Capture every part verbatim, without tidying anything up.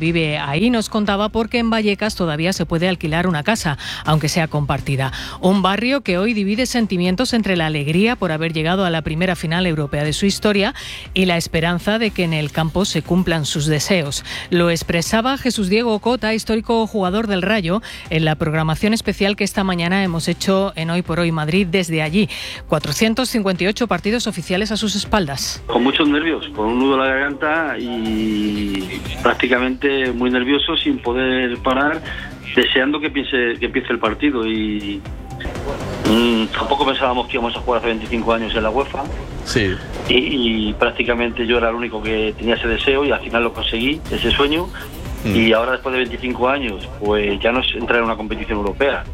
vive ahí, nos contaba, porque en Vallecas todavía se puede alquilar una casa, aunque sea compartida. Un barrio que hoy divide sentimientos entre la alegría por haber llegado a la primera final europea de su historia y la esperanza de que en el campo se cumplan sus deseos. Lo expresaba Jesús Diego Cota, histórico jugador del Rayo, en la programación especial que esta mañana hemos hecho en Hoy por Hoy Madrid desde allí. cuatrocientos cincuenta y ocho partidos oficiales a sus espaldas. Con muchos nervios, con un nudo en la garganta y prácticamente muy nervioso, sin poder parar, deseando que empiece, que empiece el partido. Y mmm, tampoco pensábamos que íbamos a jugar hace veinticinco años en la UEFA. Sí. Y, y prácticamente yo era el único que tenía ese deseo y al final lo conseguí, ese sueño. Mm. Y ahora, después de veinticinco años, pues ya no es entrar en una competición europea.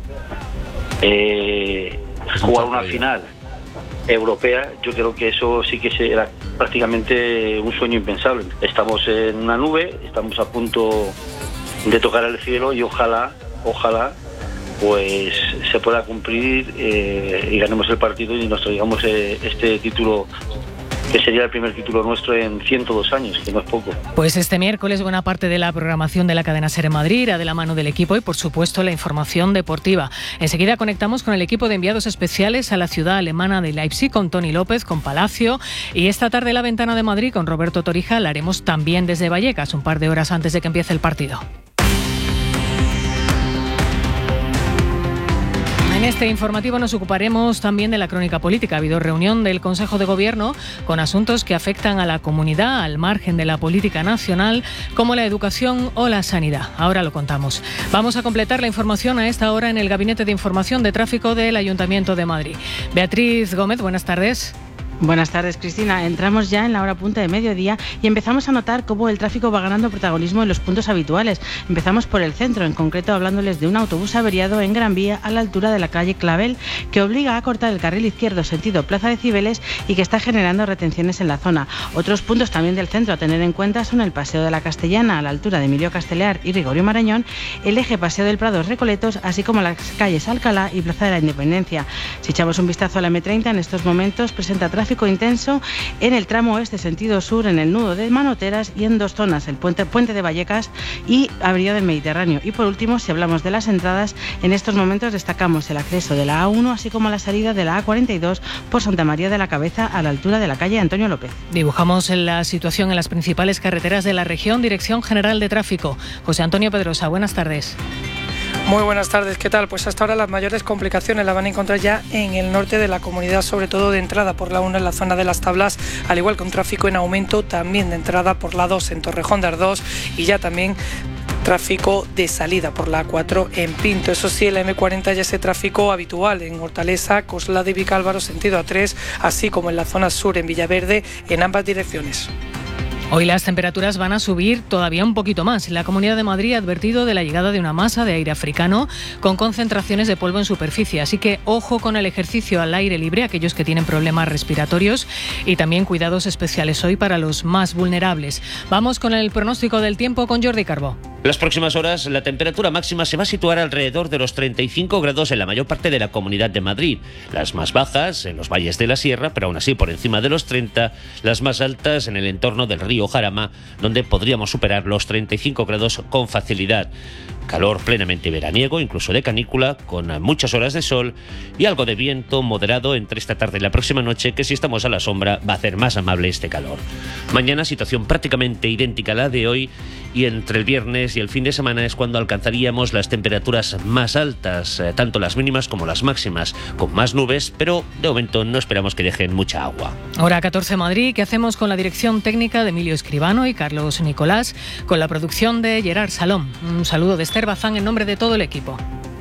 Eh, jugar una final europea, yo creo que eso sí que era prácticamente un sueño impensable. Estamos en una nube, estamos a punto de tocar el cielo y ojalá, ojalá, pues se pueda cumplir eh, y ganemos el partido y nos traigamos eh, este título, que sería el primer título nuestro en ciento dos años, que no es poco. Pues este miércoles buena parte de la programación de la cadena SER en Madrid irá de la mano del equipo y, por supuesto, la información deportiva. Enseguida conectamos con el equipo de enviados especiales a la ciudad alemana de Leipzig, con Tony López, con Palacio, y esta tarde La Ventana de Madrid con Roberto Torija la haremos también desde Vallecas, un par de horas antes de que empiece el partido. En este informativo nos ocuparemos también de la crónica política. Ha habido reunión del Consejo de Gobierno con asuntos que afectan a la comunidad al margen de la política nacional, como la educación o la sanidad. Ahora lo contamos. Vamos a completar la información a esta hora en el Gabinete de Información de Tráfico del Ayuntamiento de Madrid. Beatriz Gómez, buenas tardes. Buenas tardes, Cristina. Entramos ya en la hora punta de mediodía y empezamos a notar cómo el tráfico va ganando protagonismo en los puntos habituales. Empezamos por el centro, en concreto hablándoles de un autobús averiado en Gran Vía a la altura de la calle Clavel, que obliga a cortar el carril izquierdo sentido Plaza de Cibeles y que está generando retenciones en la zona. Otros puntos también del centro a tener en cuenta son el Paseo de la Castellana a la altura de Emilio Castelar y Gregorio Marañón, el eje Paseo del Prado Recoletos, así como las calles Alcalá y Plaza de la Independencia. Si echamos un vistazo a la eme treinta, en estos momentos presenta tráfico intenso en el tramo oeste sentido sur, en el nudo de Manoteras y en dos zonas, el puente, puente de Vallecas y Avenida del Mediterráneo. Y por último, si hablamos de las entradas, en estos momentos destacamos el acceso de la A uno, así como la salida de la A cuarenta y dos por Santa María de la Cabeza a la altura de la calle Antonio López. Dibujamos la situación en las principales carreteras de la región. Dirección General de Tráfico, José Antonio Pedrosa, buenas tardes. Muy buenas tardes, ¿qué tal? Pues hasta ahora las mayores complicaciones las van a encontrar ya en el norte de la comunidad, sobre todo de entrada por la uno en la zona de Las Tablas, al igual que un tráfico en aumento también de entrada por la dos en Torrejón de Ardoz y ya también tráfico de salida por la A cuatro en Pinto. Eso sí, en la eme cuarenta ya ese tráfico habitual en Hortaleza, Coslada y Vicálvaro sentido A tres, así como en la zona sur en Villaverde en ambas direcciones. Hoy las temperaturas van a subir todavía un poquito más. La Comunidad de Madrid ha advertido de la llegada de una masa de aire africano con concentraciones de polvo en superficie. Así que ojo con el ejercicio al aire libre, aquellos que tienen problemas respiratorios, y también cuidados especiales hoy para los más vulnerables. Vamos con el pronóstico del tiempo con Jordi Carbó. Las próximas horas la temperatura máxima se va a situar alrededor de los treinta y cinco grados en la mayor parte de la Comunidad de Madrid. Las más bajas en los valles de la Sierra, pero aún así por encima de los treinta. Las más altas en el entorno del río Jarama, donde podríamos superar los treinta y cinco grados con facilidad. Calor plenamente veraniego, incluso de canícula, con muchas horas de sol y algo de viento moderado entre esta tarde y la próxima noche, que si estamos a la sombra va a hacer más amable este calor. Mañana situación prácticamente idéntica a la de hoy, y entre el viernes y el fin de semana es cuando alcanzaríamos las temperaturas más altas, eh, tanto las mínimas como las máximas, con más nubes, pero de momento no esperamos que dejen mucha agua. Hora catorce Madrid, ¿qué hacemos con la dirección técnica de Emilio Escribano y Carlos Nicolás, con la producción de Gerard Salom? Un saludo de Esther Bazán en nombre de todo el equipo.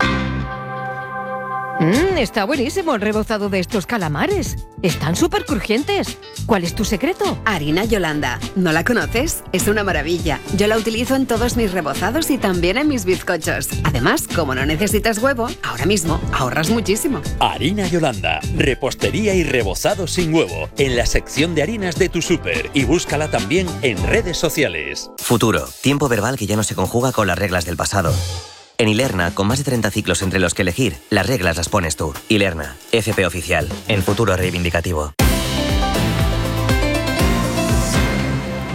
Mmm, está buenísimo el rebozado de estos calamares. Están súper crujientes. ¿Cuál es tu secreto? Harina Yolanda. ¿No la conoces? Es una maravilla. Yo la utilizo en todos mis rebozados y también en mis bizcochos. Además, como no necesitas huevo, ahora mismo ahorras muchísimo. Harina Yolanda. Repostería y rebozado sin huevo. En la sección de harinas de tu súper. Y búscala también en redes sociales. Futuro. Tiempo verbal que ya no se conjuga con las reglas del pasado. En Ilerna, con más de treinta ciclos entre los que elegir, las reglas las pones tú. Ilerna, F P oficial, en futuro reivindicativo.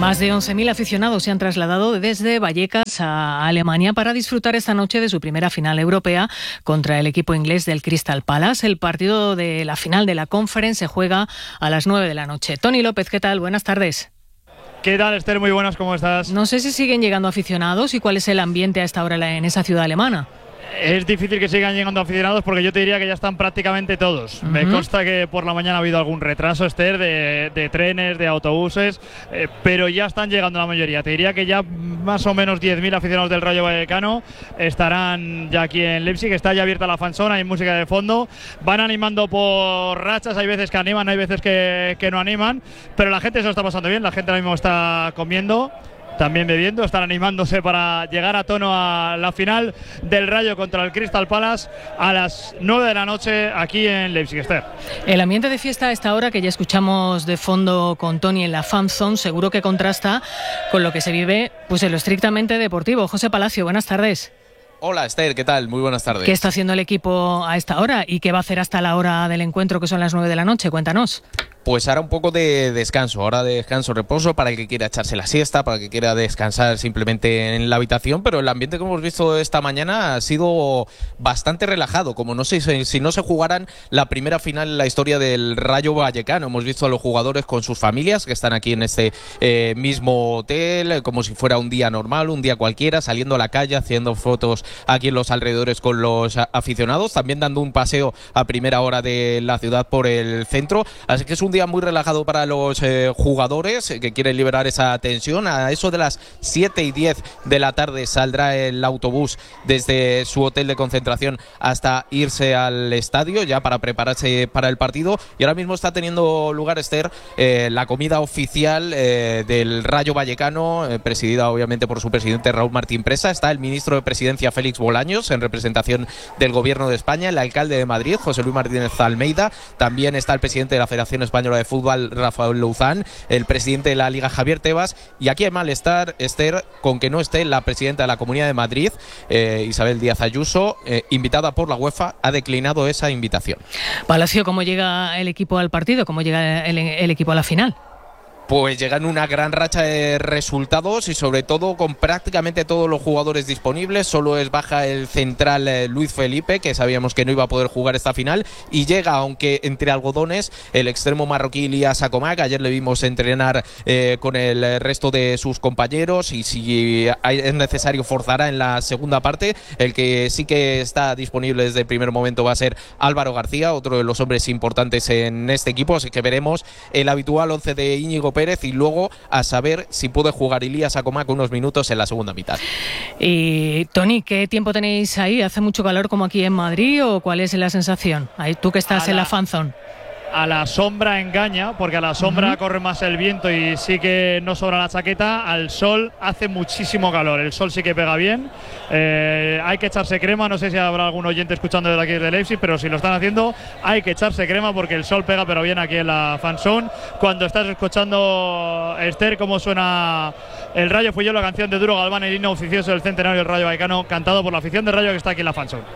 Más de once mil aficionados se han trasladado desde Vallecas a Alemania para disfrutar esta noche de su primera final europea contra el equipo inglés del Crystal Palace. El partido de la final de la Conference se juega a las nueve de la noche. Tony López, ¿qué tal? Buenas tardes. ¿Qué tal, Esther? Muy buenas, ¿cómo estás? No sé si siguen llegando aficionados y cuál es el ambiente a esta hora en esa ciudad alemana. Es difícil que sigan llegando aficionados porque yo te diría que ya están prácticamente todos. Uh-huh. Me consta que por la mañana ha habido algún retraso, Esther, de, de trenes, de autobuses, eh, pero ya están llegando la mayoría. Te diría que ya más o menos diez mil aficionados del Rayo Vallecano estarán ya aquí en Leipzig. Está ya abierta la fanzone, hay música de fondo. Van animando por rachas, hay veces que animan, hay veces que, que no animan, pero la gente se lo está pasando bien, la gente ahora mismo está comiendo, también bebiendo, están animándose para llegar a tono a la final del Rayo contra el Crystal Palace a las nueve de la noche aquí en Leipzig, Esther. El ambiente de fiesta a esta hora que ya escuchamos de fondo con Tony en la Fan Zone seguro que contrasta con lo que se vive pues en lo estrictamente deportivo. José Palacio, buenas tardes. Hola Esther, ¿qué tal? Muy buenas tardes. ¿Qué está haciendo el equipo a esta hora y qué va a hacer hasta la hora del encuentro, que son las nueve de la noche? Cuéntanos. Pues ahora un poco de descanso, hora de descanso, reposo para el que quiera echarse la siesta, para el que quiera descansar simplemente en la habitación, pero el ambiente que hemos visto esta mañana ha sido bastante relajado, como no sé si, si no se jugaran la primera final en la historia del Rayo Vallecano. Hemos visto a los jugadores con sus familias que están aquí en este eh, mismo hotel, como si fuera un día normal, un día cualquiera, saliendo a la calle, haciendo fotos aquí en los alrededores con los aficionados, también dando un paseo a primera hora de la ciudad por el centro, así que es un día muy relajado para los eh, jugadores eh, que quieren liberar esa tensión. A eso de las siete y diez de la tarde saldrá el autobús desde su hotel de concentración hasta irse al estadio ya para prepararse para el partido, y ahora mismo está teniendo lugar, Esther, eh, la comida oficial eh, del Rayo Vallecano, eh, presidida obviamente por su presidente Raúl Martín Presa. Está el ministro de Presidencia Félix Bolaños en representación del Gobierno de España, el alcalde de Madrid José Luis Martínez Almeida, también está el presidente de la Federación Española de Fútbol Rafael Louzán, el presidente de la Liga Javier Tebas, y aquí hay malestar, Esther, con que no esté la presidenta de la Comunidad de Madrid, eh, Isabel Díaz Ayuso, eh, invitada por la UEFA, ha declinado esa invitación. Palacio, ¿cómo llega el equipo al partido? ¿Cómo llega el, el equipo a la final? Pues llegan una gran racha de resultados y sobre todo con prácticamente todos los jugadores disponibles. Solo es baja el central eh, Luis Felipe, que sabíamos que no iba a poder jugar esta final, y llega, aunque entre algodones, el extremo marroquí Ilyas Akomak. Ayer le vimos entrenar eh, con el resto de sus compañeros y si hay, es necesario forzará en la segunda parte. El que sí que está disponible desde el primer momento va a ser Álvaro García, otro de los hombres importantes en este equipo, así que veremos el habitual once de Íñigo Pérez y luego a saber si puede jugar Ilyas Akomak unos minutos en la segunda mitad. Y Tony, ¿qué tiempo tenéis ahí? ¿Hace mucho calor como aquí en Madrid o cuál es la sensación? Ahí, tú que estás a en la, la fanzone. A la sombra engaña, porque a la sombra uh-huh. corre más el viento y sí que no sobra la chaqueta. Al sol hace muchísimo calor, el sol sí que pega bien. Eh, hay que echarse crema, no sé si habrá algún oyente escuchando desde aquí desde Leipzig, pero si lo están haciendo hay que echarse crema porque el sol pega pero bien aquí en la fanzone. Cuando estás escuchando, Esther, cómo suena el Rayo, fui yo la canción de Duro Galván, el himno oficioso del centenario del Rayo Vallecano, cantado por la afición del Rayo que está aquí en la fanzone.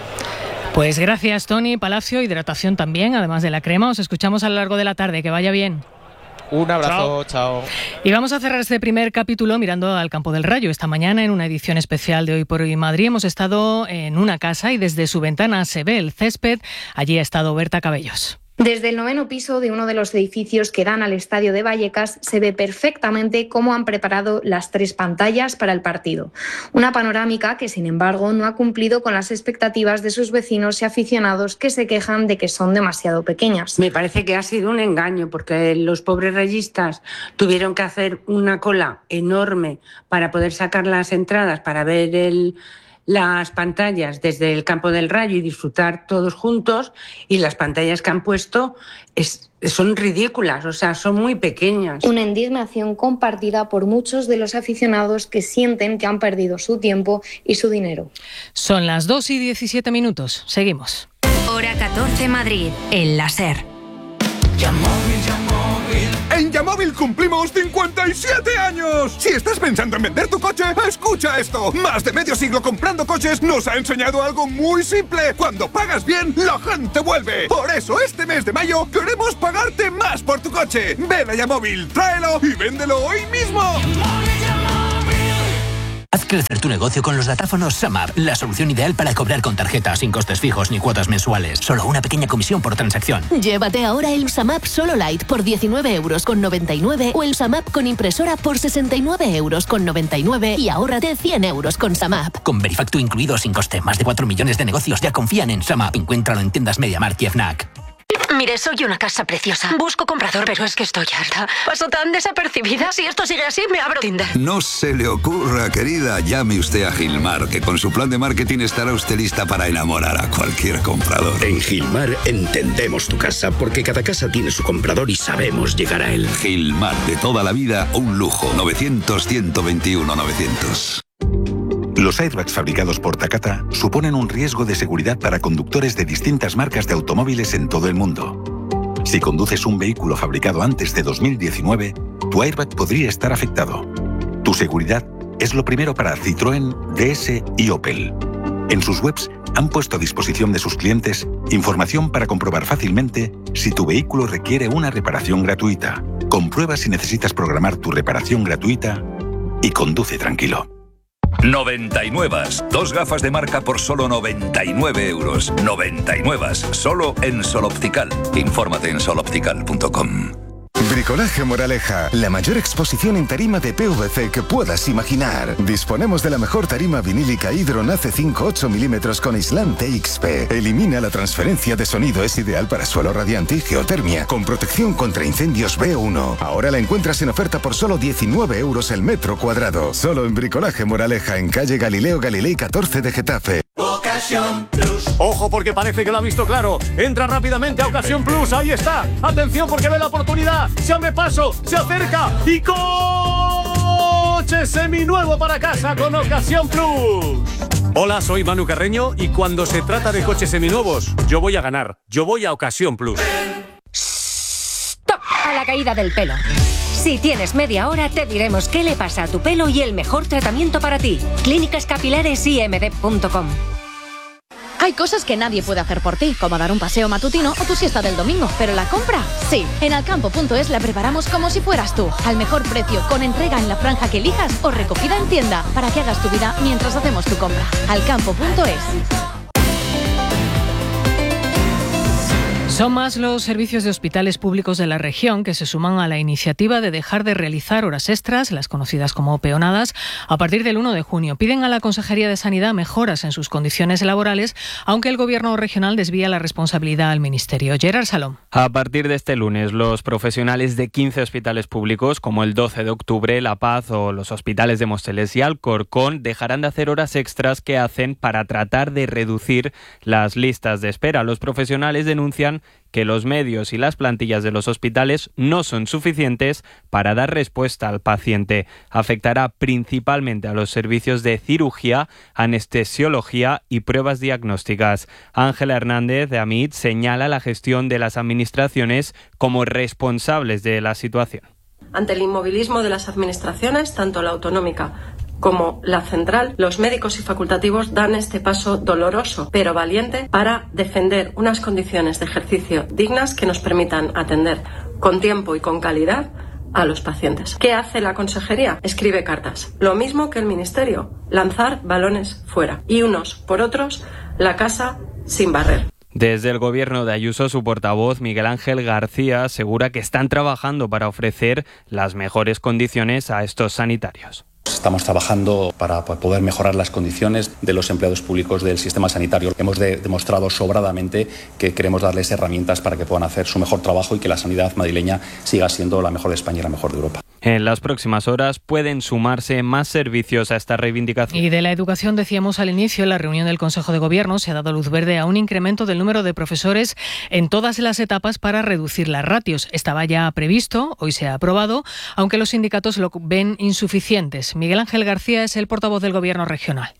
Pues gracias, Tony. Palacio, hidratación también, además de la crema. Os escuchamos a lo largo de la tarde. Que vaya bien. Un abrazo, chao. chao. Y vamos a cerrar este primer capítulo mirando al campo del Rayo. Esta mañana, en una edición especial de Hoy por Hoy Madrid, hemos estado en una casa y desde su ventana se ve el césped. Allí ha estado Berta Cabellos. Desde el noveno piso de uno de los edificios que dan al estadio de Vallecas se ve perfectamente cómo han preparado las tres pantallas para el partido. Una panorámica que, sin embargo, no ha cumplido con las expectativas de sus vecinos y aficionados que se quejan de que son demasiado pequeñas. Me parece que ha sido un engaño porque los pobres rayistas tuvieron que hacer una cola enorme para poder sacar las entradas para ver el... las pantallas desde el campo del Rayo y disfrutar todos juntos, y las pantallas que han puesto es, son ridículas, o sea, son muy pequeñas. Una indignación compartida por muchos de los aficionados que sienten que han perdido su tiempo y su dinero. Son las dos y diecisiete minutos. Seguimos. Hora catorce Madrid, el láser. Ya móvil, ya móvil. En Yamóvil cumplimos cincuenta y siete años. Si estás pensando en vender tu coche, escucha esto. Más de medio siglo comprando coches nos ha enseñado algo muy simple. Cuando pagas bien, la gente vuelve. Por eso este mes de mayo queremos pagarte más por tu coche. Ven a Yamóvil, tráelo y véndelo hoy mismo. Haz crecer tu negocio con los datáfonos SumUp, la solución ideal para cobrar con tarjeta, sin costes fijos ni cuotas mensuales. Solo una pequeña comisión por transacción. Llévate ahora el SumUp Solo Lite por diecinueve euros con noventa y nueve o el SumUp con impresora por sesenta y nueve euros con noventa y nueve y ahórrate cien euros con SumUp. Con Verifactu incluido sin coste, más de cuatro millones de negocios ya confían en SumUp. Encuéntralo en tiendas MediaMarkt y FNAC. Mire, soy una casa preciosa. Busco comprador, pero es que estoy harta. Paso tan desapercibida. Si esto sigue así, me abro Tinder. No se le ocurra, querida. Llame usted a Gilmar, que con su plan de marketing estará usted lista para enamorar a cualquier comprador. En Gilmar entendemos tu casa, porque cada casa tiene su comprador y sabemos llegar a él. Gilmar, de toda la vida, un lujo. novecientos, ciento veintiuno, novecientos. Los airbags fabricados por Takata suponen un riesgo de seguridad para conductores de distintas marcas de automóviles en todo el mundo. Si conduces un vehículo fabricado antes de dos mil diecinueve, tu airbag podría estar afectado. Tu seguridad es lo primero para Citroën, D S y Opel. En sus webs han puesto a disposición de sus clientes información para comprobar fácilmente si tu vehículo requiere una reparación gratuita. Comprueba si necesitas programar tu reparación gratuita y conduce tranquilo. noventa y nueve. Dos gafas de marca por solo noventa y nueve euros. noventa y nueve. Solo en Sol Optical. Infórmate en sol optical punto com. Bricolaje Moraleja, la mayor exposición en tarima de P V C que puedas imaginar. Disponemos de la mejor tarima vinílica Hydron A C cinco ocho milímetros con aislante X P. Elimina la transferencia de sonido, es ideal para suelo radiante y geotermia, con protección contra incendios B uno. Ahora la encuentras en oferta por solo diecinueve euros el metro cuadrado. Solo en Bricolaje Moraleja, en calle Galileo Galilei catorce de Getafe. Ocasión Plus. Ojo, porque parece que lo ha visto claro. Entra rápidamente a Ocasión Plus. Ahí está. Atención, porque ve la oportunidad. Se abre paso, se acerca y coche seminuevo para casa con Ocasión Plus. Hola, soy Manu Carreño y cuando se trata de coches seminuevos, yo voy a ganar. Yo voy a Ocasión Plus. Stop a la caída del pelo. Si tienes media hora, te diremos qué le pasa a tu pelo y el mejor tratamiento para ti. Clínicas Capilares I M D punto com. Hay cosas que nadie puede hacer por ti, como dar un paseo matutino o tu siesta del domingo, pero la compra, sí. En alcampo punto es la preparamos como si fueras tú, al mejor precio, con entrega en la franja que elijas o recogida en tienda, para que hagas tu vida mientras hacemos tu compra. alcampo punto es. Son más los servicios de hospitales públicos de la región que se suman a la iniciativa de dejar de realizar horas extras, las conocidas como peonadas, a partir del uno de junio. Piden a la Consejería de Sanidad mejoras en sus condiciones laborales, aunque el Gobierno regional desvía la responsabilidad al Ministerio. Gerard Salom. A partir de este lunes, los profesionales de quince hospitales públicos, como el doce de octubre, La Paz o los hospitales de Móstoles y Alcorcón, dejarán de hacer horas extras que hacen para tratar de reducir las listas de espera. Los profesionales denuncian que los medios y las plantillas de los hospitales no son suficientes para dar respuesta al paciente. Afectará principalmente a los servicios de cirugía, anestesiología y pruebas diagnósticas. Ángela Hernández de AMIT señala la gestión de las administraciones como responsables de la situación. Ante el inmovilismo de las administraciones, tanto la autonómica como la central, los médicos y facultativos dan este paso doloroso, pero valiente, para defender unas condiciones de ejercicio dignas que nos permitan atender con tiempo y con calidad a los pacientes. ¿Qué hace la Consejería? Escribe cartas. Lo mismo que el Ministerio, lanzar balones fuera. Y unos por otros, la casa sin barrer. Desde el gobierno de Ayuso, su portavoz Miguel Ángel García asegura que están trabajando para ofrecer las mejores condiciones a estos sanitarios. Estamos trabajando para poder mejorar las condiciones de los empleados públicos del sistema sanitario. Hemos de, demostrado sobradamente que queremos darles herramientas para que puedan hacer su mejor trabajo y que la sanidad madrileña siga siendo la mejor de España y la mejor de Europa. En las próximas horas pueden sumarse más servicios a esta reivindicación. Y de la educación decíamos al inicio, en la reunión del Consejo de Gobierno se ha dado luz verde a un incremento del número de profesores en todas las etapas para reducir las ratios. Estaba ya previsto, hoy se ha aprobado, aunque los sindicatos lo ven insuficientes. Miguel Ángel García es el portavoz del Gobierno regional.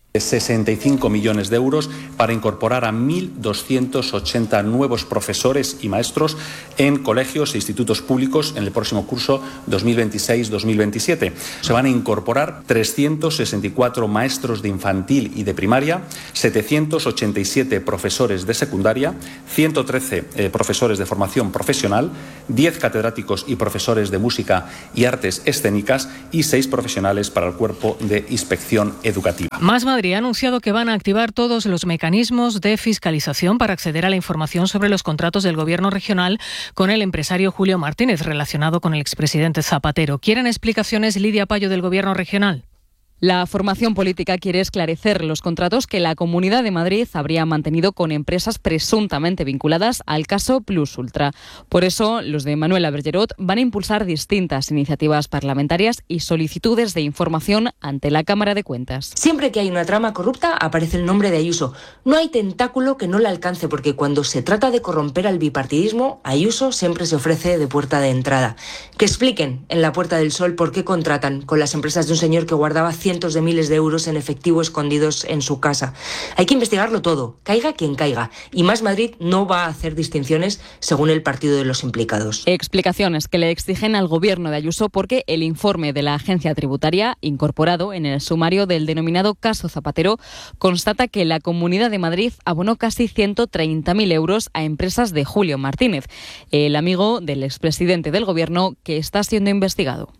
sesenta y cinco millones de euros para incorporar a mil doscientos ochenta nuevos profesores y maestros en colegios e institutos públicos en el próximo curso dos mil veintiséis dos mil veintisiete. Se van a incorporar trescientos sesenta y cuatro maestros de infantil y de primaria, setecientos ochenta y siete profesores de secundaria, ciento trece eh, profesores de formación profesional, diez catedráticos y profesores de música y artes escénicas y seis profesionales para el cuerpo de inspección educativa. Más Madrid ha anunciado que van a activar todos los mecanismos de fiscalización para acceder a la información sobre los contratos del Gobierno regional con el empresario Julio Martínez, relacionado con el expresidente Zapatero. ¿Quieren explicaciones, Lidia Payo, del Gobierno regional? La formación política quiere esclarecer los contratos que la Comunidad de Madrid habría mantenido con empresas presuntamente vinculadas al caso Plus Ultra. Por eso, los de Manuela Bergerot van a impulsar distintas iniciativas parlamentarias y solicitudes de información ante la Cámara de Cuentas. Siempre que hay una trama corrupta aparece el nombre de Ayuso. No hay tentáculo que no la alcance, porque cuando se trata de corromper al bipartidismo, Ayuso siempre se ofrece de puerta de entrada. Que expliquen en la Puerta del Sol por qué contratan con las empresas de un señor que guardaba cientos de miles de euros en efectivo escondidos en su casa. Hay que investigarlo todo, caiga quien caiga. Y Más Madrid no va a hacer distinciones según el partido de los implicados. Explicaciones que le exigen al gobierno de Ayuso porque el informe de la agencia tributaria, incorporado en el sumario del denominado caso Zapatero, constata que la Comunidad de Madrid abonó casi ciento treinta mil euros a empresas de Julio Martínez, el amigo del expresidente del gobierno que está siendo investigado.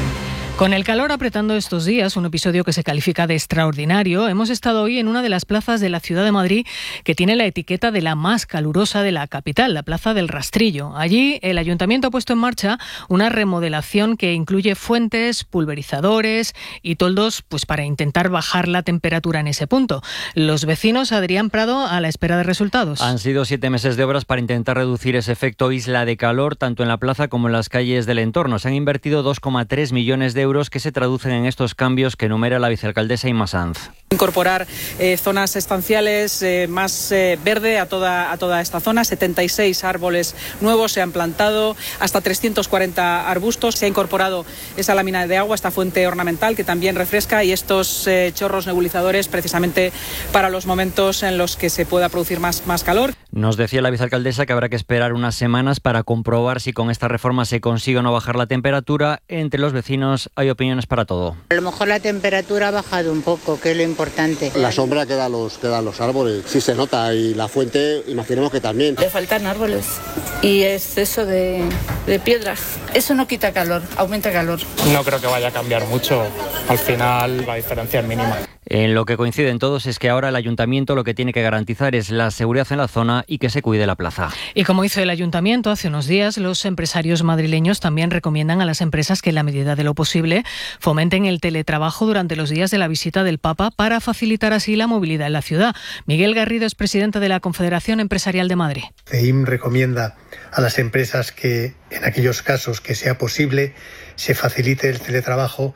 Con el calor apretando estos días, un episodio que se califica de extraordinario, hemos estado hoy en una de las plazas de la ciudad de Madrid que tiene la etiqueta de la más calurosa de la capital, la Plaza del Rastrillo. Allí el ayuntamiento ha puesto en marcha una remodelación que incluye fuentes, pulverizadores y toldos, pues para intentar bajar la temperatura en ese punto. Los vecinos, Adrián Prado, a la espera de resultados. Han sido siete meses de obras para intentar reducir ese efecto isla de calor tanto en la plaza como en las calles del entorno. Se han invertido dos coma tres millones de euros que se traducen en estos cambios que enumera la vicealcaldesa Inma Sanz. Incorporar eh, zonas estanciales, eh, más eh, verde a toda, a toda esta zona. setenta y seis árboles nuevos se han plantado, hasta trescientos cuarenta arbustos. Se ha incorporado esa lámina de agua, esta fuente ornamental que también refresca, y estos eh, chorros nebulizadores precisamente para los momentos en los que se pueda producir más, más calor. Nos decía la vicealcaldesa que habrá que esperar unas semanas para comprobar si con esta reforma se consigue o no bajar la temperatura. Entre los vecinos hay opiniones para todo. A lo mejor la temperatura ha bajado un poco, que es lo importante. La sombra que dan los, que dan los árboles, sí se nota, y la fuente, imaginemos que también. Le faltan árboles y exceso de, de piedras. Eso no quita calor, aumenta calor. No creo que vaya a cambiar mucho. Al final la diferencia es mínima. En lo que coinciden todos es que ahora el ayuntamiento lo que tiene que garantizar es la seguridad en la zona y que se cuide la plaza. Y como hizo el ayuntamiento hace unos días, los empresarios madrileños también recomiendan a las empresas que en la medida de lo posible fomenten el teletrabajo durante los días de la visita del Papa para facilitar así la movilidad en la ciudad. Miguel Garrido es presidente de la Confederación Empresarial de Madrid. C E I M recomienda a las empresas que en aquellos casos que sea posible se facilite el teletrabajo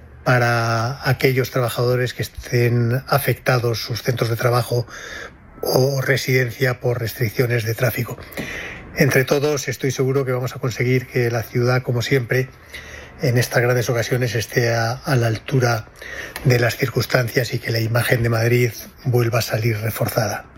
para aquellos trabajadores que estén afectados sus centros de trabajo o residencia por restricciones de tráfico. Entre todos estoy seguro que vamos a conseguir que la ciudad, como siempre, en estas grandes ocasiones esté a, a la altura de las circunstancias y que la imagen de Madrid vuelva a salir reforzada.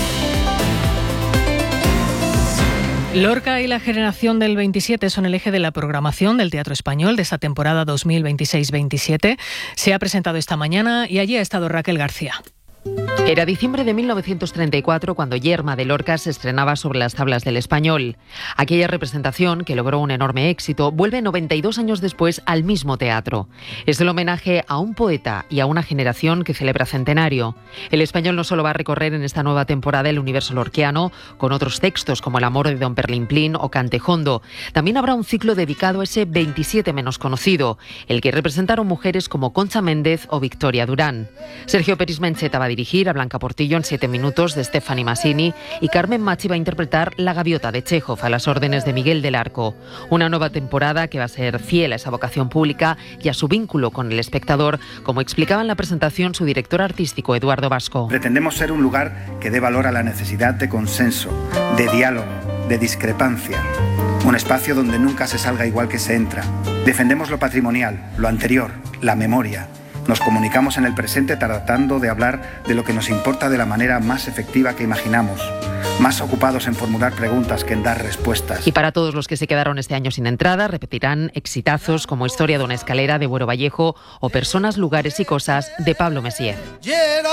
Lorca y la generación del veintisiete son el eje de la programación del Teatro Español de esta temporada dos mil veintiséis veintisiete. Se ha presentado esta mañana y allí ha estado Raquel García. Era diciembre de mil novecientos treinta y cuatro cuando Yerma de Lorca se estrenaba sobre las tablas del Español. Aquella representación, que logró un enorme éxito, vuelve noventa y dos años después al mismo teatro. Es el homenaje a un poeta y a una generación que celebra centenario. El Español no solo va a recorrer en esta nueva temporada el universo lorquiano, con otros textos como El amor de Don Perlimplín o Cantejondo. También habrá un ciclo dedicado a ese veintisiete menos conocido, el que representaron mujeres como Concha Méndez o Victoria Durán. Sergio Peris Mencheta va a dirigir, a Blanca Portillo en Siete minutos de Stefani Massini, y Carmen Machi va a interpretar La gaviota de Chekhov a las órdenes de Miguel del Arco. Una nueva temporada que va a ser fiel a esa vocación pública y a su vínculo con el espectador, como explicaba en la presentación su director artístico Eduardo Vasco. Pretendemos ser un lugar que dé valor a la necesidad de consenso, de diálogo, de discrepancia. Un espacio donde nunca se salga igual que se entra. Defendemos lo patrimonial, lo anterior, la memoria. Nos comunicamos en el presente tratando de hablar de lo que nos importa de la manera más efectiva que imaginamos, más ocupados en formular preguntas que en dar respuestas. Y para todos los que se quedaron este año sin entrada, repetirán exitazos como Historia de una escalera de Buero Vallejo o Personas, lugares y cosas de Pablo Messier.